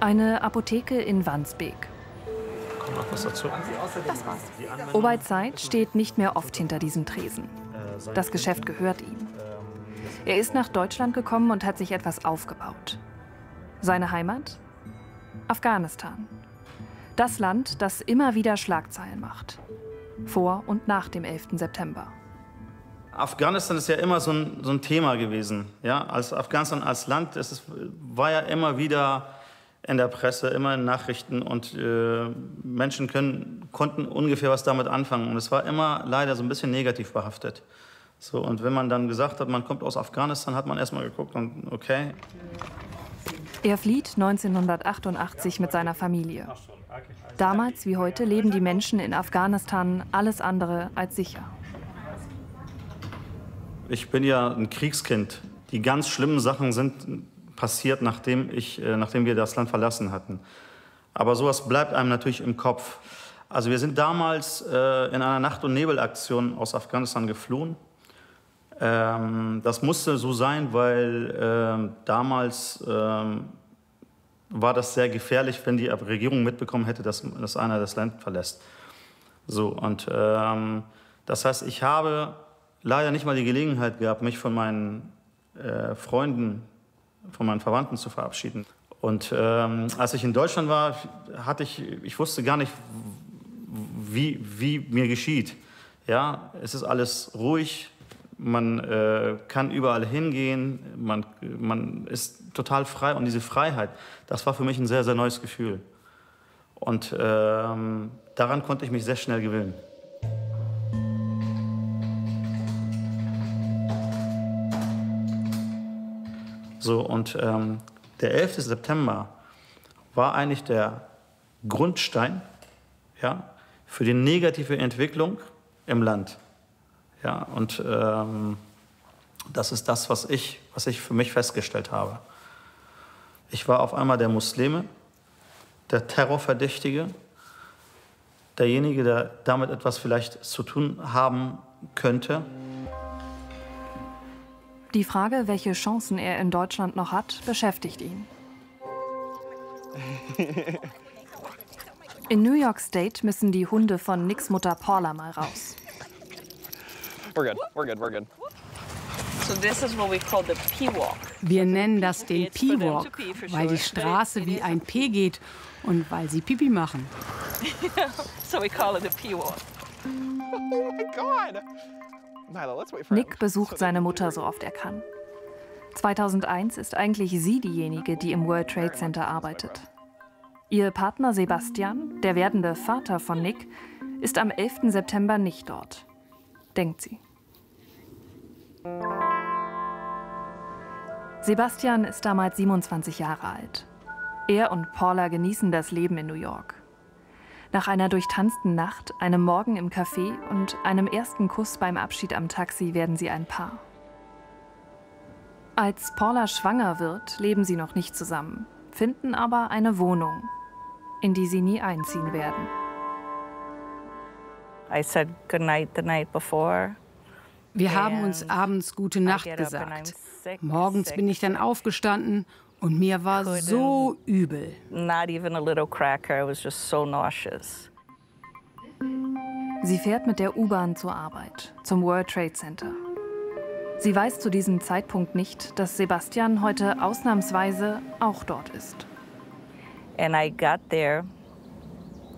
Eine Apotheke in Wandsbek. Kommt noch was dazu? Das war's. Obaid Said steht nicht mehr oft hinter diesem Tresen. Das Geschäft gehört ihm. Er ist nach Deutschland gekommen und hat sich etwas aufgebaut. Seine Heimat? Afghanistan. Das Land, das immer wieder Schlagzeilen macht. Vor und nach dem 11. September. Afghanistan ist ja immer so ein Thema gewesen. Ja? Afghanistan als Land, war ja immer wieder in der Presse, immer in Nachrichten. Und Menschen konnten ungefähr was damit anfangen. Und es war immer leider so ein bisschen negativ behaftet. So, und wenn man dann gesagt hat, man kommt aus Afghanistan, hat man erstmal geguckt und okay. Er flieht 1988 mit seiner Familie. Damals wie heute leben die Menschen in Afghanistan alles andere als sicher. Ich bin ja ein Kriegskind. Die ganz schlimmen Sachen sind passiert, nachdem wir das Land verlassen hatten. Aber sowas bleibt einem natürlich im Kopf. Also wir sind damals in einer Nacht- und Nebelaktion aus Afghanistan geflohen. Das musste so sein, weil damals war das sehr gefährlich, wenn die Regierung mitbekommen hätte, dass einer das Land verlässt. So, und das heißt, ich habe leider nicht mal die Gelegenheit gehabt, mich von meinen Freunden, von meinen Verwandten zu verabschieden. Und als ich in Deutschland war, ich wusste gar nicht, wie mir geschieht. Ja, es ist alles ruhig, man kann überall hingehen, man ist total frei. Und diese Freiheit, das war für mich ein sehr, sehr neues Gefühl. Und daran konnte ich mich sehr schnell gewöhnen. So, und der 11. September war eigentlich der Grundstein, ja, für die negative Entwicklung im Land. Ja, und das ist das, was ich für mich festgestellt habe. Ich war auf einmal der Muslime, der Terrorverdächtige, derjenige, der damit etwas vielleicht zu tun haben könnte. Die Frage, welche Chancen er in Deutschland noch hat, beschäftigt ihn. In New York State müssen die Hunde von Nicks Mutter Paula mal raus. Wir nennen das den P-Walk, weil die Straße wie ein P geht und weil sie Pipi machen. Nick besucht seine Mutter so oft er kann. 2001 ist eigentlich sie diejenige, die im World Trade Center arbeitet. Ihr Partner Sebastian, der werdende Vater von Nick, ist am 11. September nicht dort, denkt sie. Sebastian ist damals 27 Jahre alt. Er und Paula genießen das Leben in New York. Nach einer durchtanzten Nacht, einem Morgen im Café und einem ersten Kuss beim Abschied am Taxi werden sie ein Paar. Als Paula schwanger wird, leben sie noch nicht zusammen, finden aber eine Wohnung, in die sie nie einziehen werden. Wir haben uns abends gute Nacht gesagt. Morgens bin ich dann aufgestanden und mir war so übel. Sie fährt mit der U-Bahn zur Arbeit, zum World Trade Center. Sie weiß zu diesem Zeitpunkt nicht, dass Sebastian heute ausnahmsweise auch dort ist.